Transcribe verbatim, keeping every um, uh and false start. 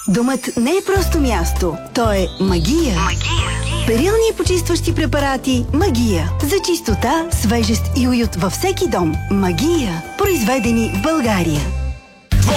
Домът не е просто място, то е магия. Магия. Перилни и почистващи препарати Магия. За чистота, свежест и уют във всеки дом. Магия. Произведени в България.